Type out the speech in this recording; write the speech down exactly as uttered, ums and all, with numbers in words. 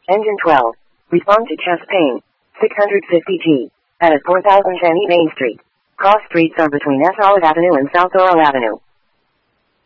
Engine twelve. Respond to chest pain. six hundred fifty G. At four thousand ten Main Street. Cross streets are between S. Olive Avenue and South Oro Avenue.